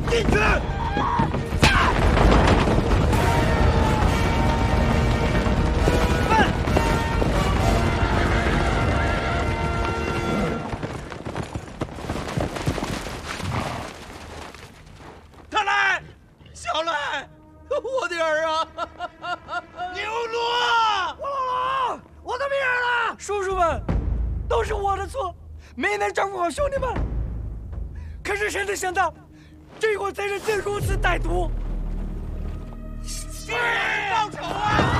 进去！慢！他来，小来，我的儿啊！牛罗， 我姥姥，我的命儿了！叔叔们，都是我的错，没能照顾好兄弟们。可是谁能想到，这伙贼人竟如此歹毒！ 报仇啊！